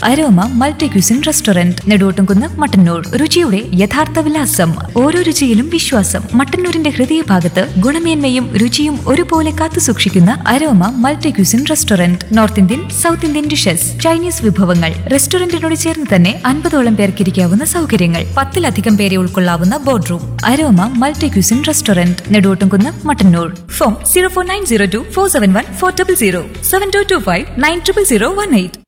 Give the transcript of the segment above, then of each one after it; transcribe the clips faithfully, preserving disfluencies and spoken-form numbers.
Aroma multi cuisine restaurant, Neduvottumkunnu, Mattannur. രുചിയുടെ യഥാർത്ഥ വിലാസം, ഓരോ രുചിയിലും വിശ്വാസം. മട്ടന്നൂരിന്റെ ഹൃദയഭാഗത്ത് ഗുണമേന്മയും രുചിയും ഒരുപോലെ കാത്തുസൂക്ഷിക്കുന്ന aroma multi cuisine restaurant. North Indian, south Indian dishes, Chinese വിഭവങ്ങൾ. റെസ്റ്റോറന്റിനോട് ചേർന്ന് തന്നെ അൻപതോളം പേർക്ക് ഇരിക്കാവുന്ന സൗകര്യങ്ങൾ. പത്തിലധികം പേരെ ഉൾക്കൊള്ളാവുന്ന board room. Aroma multi cuisine restaurant, Neduvottumkunnu, Mattannur. Phone zero four nine zero to four seven one four double zero seven to to five nine triple zero one eight.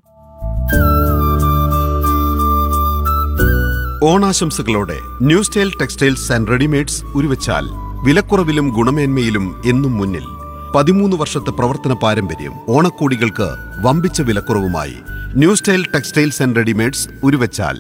ഓണാശംസകളോടെ new style textiles and readymades Uruvachal വിലക്കുറവിലും ഗുണമേന്മയിലും എന്നും മുന്നിൽ. പതിമൂന്ന് വർഷത്തെ പ്രവർത്തന പാരമ്പര്യം. ഓണക്കോടികൾക്ക് വമ്പിച്ച വിലക്കുറവുമായി new style textiles and readymades Uruvachal.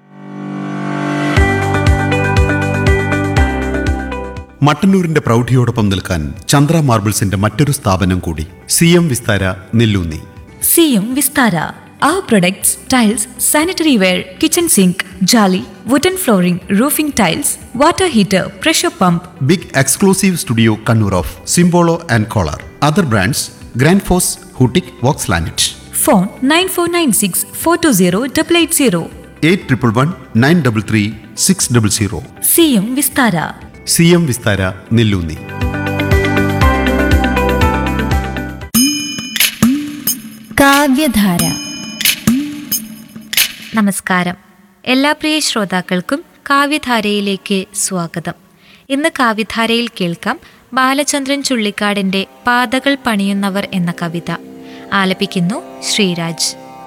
മട്ടന്നൂരിന്റെ പ്രൗഢിയോടൊപ്പം നിൽക്കാൻ ചന്ദ്ര മാർബിൾസിന്റെ മറ്റൊരു സ്ഥാപനം കൂടി, C M Vistara Nelloonni. C M Vistara. Our products, tiles, sanitary ware, kitchen sink, jolly, wooden flooring, roofing tiles, water heater, pressure pump. Big exclusive studio Kannur of Simbolo and Collar. Other brands, Grand Force, Hutik, Vox Lanet. Phone nine four nine six four two zero eight eight zero. eight one one nine three three six zero zero. C M Vistara. C M Vistara Nelloonni. കാവ്യധാര. നമസ്കാരം. എല്ലാ പ്രിയ ശ്രോതാക്കൾക്കും കാവ്യധാരയിലേക്ക് സ്വാഗതം. ഇന്ന് കാവ്യധാരയിൽ കേൾക്കാം ബാലചന്ദ്രൻ ചുള്ളിക്കാടിന്റെ പാതകൾ പണിയുന്നവർ എന്ന കവിത. ആലപിക്കുന്നു ശ്രീരാജ്.